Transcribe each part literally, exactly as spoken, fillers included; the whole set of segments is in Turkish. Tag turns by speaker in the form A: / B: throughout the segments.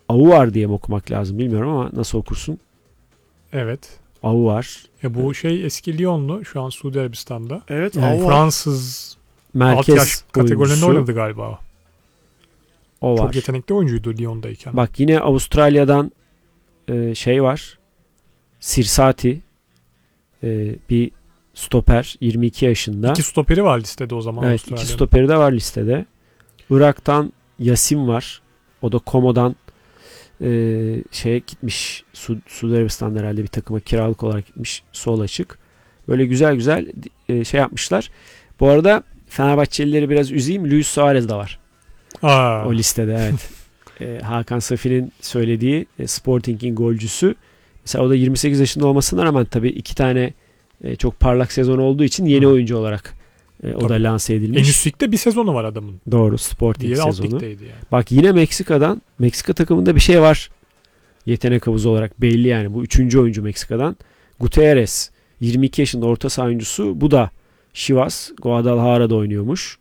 A: Avuvar diye mi okumak lazım bilmiyorum ama nasıl okursun?
B: Evet.
A: Avuvar.
B: E bu şey eski Lyonlu, şu an Suudi Arabistan'da.
A: Evet.
B: Yani Fransız
A: merkez
B: alt yaş kategorilerinde
A: oyuncusu.
B: oynadı galiba.
A: O var.
B: Çok yetenekli oyuncuydu Lyon'dayken.
A: Bak yine Avustralya'dan e, şey var. Sirsati e, bir stoper, yirmi iki yaşında.
B: İki stoperi var listede o zaman.
A: Evet, iki stoperi de var listede. Irak'tan Yasim var. O da Komo'dan e, şeye gitmiş. Su, Suudi Arabistan'da herhalde bir takıma kiralık olarak gitmiş. Sol açık. Böyle güzel güzel e, şey yapmışlar. Bu arada Fenerbahçelileri biraz üzeyim. Luis Suarez de var.
C: Aa.
A: O listede evet. e, Hakan Safi'nin söylediği e, Sporting'in golcüsü. Mesela o da yirmi sekiz yaşında olmasına rağmen tabii iki tane e, çok parlak sezon olduğu için yeni Hı. oyuncu olarak e, o tabii. da lanse edilmiş.
B: En üst ligde bir sezonu var adamın.
A: Doğru, Sporting
B: Diğeri
A: sezonu.
B: alt ligdeydi yani.
A: Bak yine Meksika'dan, Meksika takımında bir şey var. Yetenek havuzu olarak belli yani. Bu üçüncü oyuncu Meksika'dan. Gutierrez, yirmi iki yaşında orta saha oyuncusu. Bu da Chivas, Guadalajara'da oynuyormuş.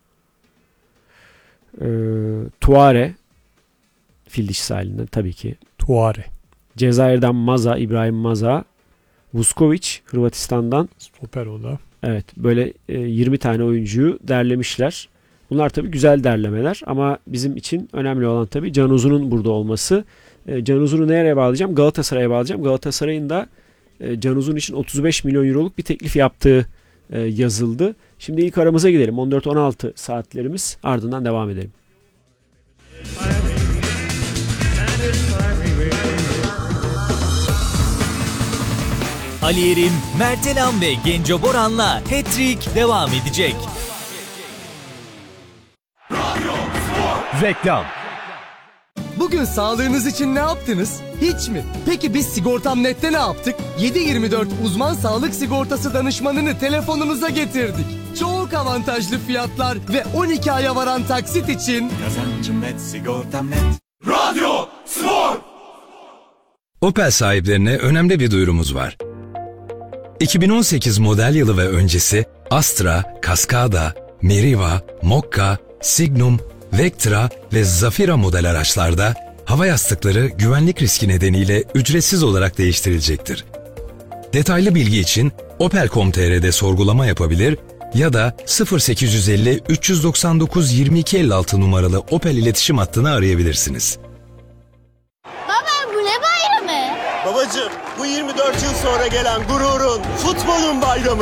A: Ee, Tuare, fil dişi sahilinden tabii ki.
B: Tuare.
A: Cezayir'den Maza, İbrahim Maza. Vuskovic, Hırvatistan'dan.
B: Stoper o da.
A: Evet, böyle e, yirmi tane oyuncuyu derlemişler. Bunlar tabii güzel derlemeler ama bizim için önemli olan tabii Can Uzun'un burada olması. E, Can Uzun'u nereye bağlayacağım? Galatasaray'a bağlayacağım. Galatasaray'ın da e, Can Uzun için otuz beş milyon euroluk bir teklif yaptığı e, yazıldı. Şimdi ilk aramıza gidelim. on dört on altı saatlerimiz, ardından devam edelim.
D: Ali Yerim, Mertenan ve Genco Boran'la Hat-Trick devam edecek.
E: Reklam. Bugün sağlığınız için ne yaptınız? Hiç mi? Peki biz Sigortam Net'te ne yaptık? yedi yirmi dört uzman sağlık sigortası danışmanını telefonunuza getirdik. Çok avantajlı fiyatlar ve on iki aya varan taksit için
F: Kazancım net, sigortam net. Radyo Spor.
G: Opel sahiplerine önemli bir duyurumuz var. iki bin on sekiz model yılı ve öncesi Astra, Cascada, Meriva, Mokka, Signum, Vectra ve Zafira model araçlarda hava yastıkları güvenlik riski nedeniyle ücretsiz olarak değiştirilecektir. Detaylı bilgi için opel nokta com nokta tr'de sorgulama yapabilir ya da sıfır sekiz yüz elli üç doksan dokuz yirmi iki elli altı numaralı Opel iletişim hattını arayabilirsiniz.
H: Baba bu ne bayramı?
I: Babacığım bu yirmi dört yıl sonra gelen gururun, futbolun bayramı.